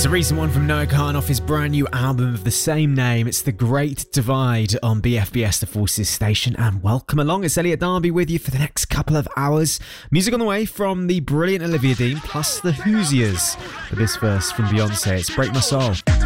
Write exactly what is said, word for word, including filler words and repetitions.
It's a recent one from Noah Kahan off his brand new album of the same name. It's The Great Divide on B F B S The Forces station. And welcome along. It's Elliot Darby with you for the next couple of hours. Music on the way from the brilliant Olivia Dean, plus the Hoosiers. But this verse from Beyonce, it's Break My Soul.